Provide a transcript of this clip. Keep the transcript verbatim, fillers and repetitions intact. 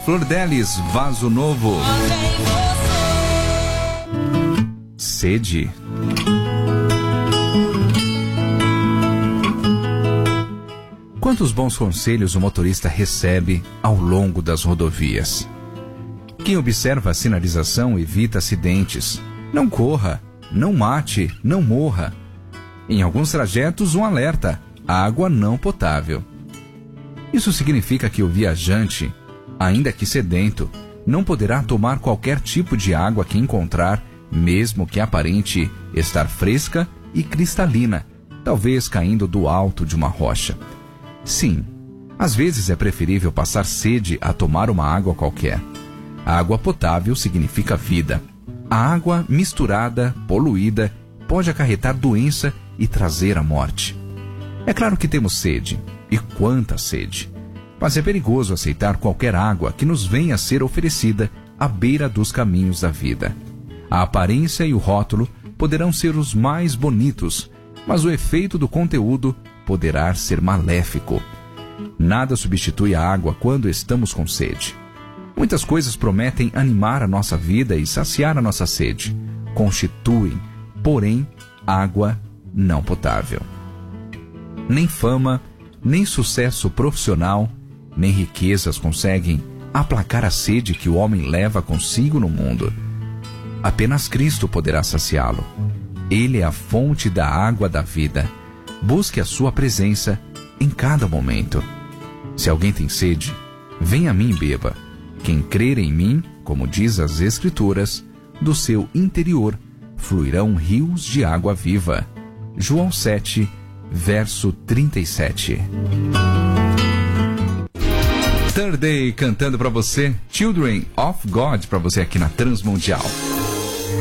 Flor Delis, Vaso Novo. Sede. Quantos bons conselhos o motorista recebe ao longo das rodovias? Quem observa a sinalização evita acidentes. Não corra, não mate, não morra. Em alguns trajetos, um alerta: água não potável. Isso significa que o viajante, ainda que sedento, não poderá tomar qualquer tipo de água que encontrar, mesmo que aparente estar fresca e cristalina, talvez caindo do alto de uma rocha. Sim, às vezes é preferível passar sede a tomar uma água qualquer. A água potável significa vida. A água misturada, poluída, pode acarretar doença e trazer a morte. É claro que temos sede, e quanta sede. Mas é perigoso aceitar qualquer água que nos venha a ser oferecida à beira dos caminhos da vida. A aparência e o rótulo poderão ser os mais bonitos, mas o efeito do conteúdo poderá ser maléfico. Nada substitui a água quando estamos com sede. Muitas coisas prometem animar a nossa vida e saciar a nossa sede. Constituem, porém, água não potável. Nem fama, nem sucesso profissional, nem riquezas conseguem aplacar a sede que o homem leva consigo no mundo. Apenas Cristo poderá saciá-lo. Ele é a fonte da água da vida. Busque a sua presença em cada momento. Se alguém tem sede, venha a mim e beba. Quem crer em mim, como diz as Escrituras, do seu interior fluirão rios de água viva. João sete, verso trinta e sete. Third Day cantando para você, Children of God, para você aqui na Transmundial.